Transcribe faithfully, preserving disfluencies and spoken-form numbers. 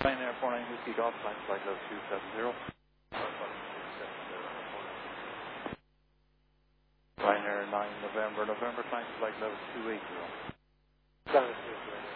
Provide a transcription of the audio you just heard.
Ryanair four nine Whiskey Golf, flight flight level two seven zero. Ryanair nine November, November, flight flight level two eight zero. seven two zero.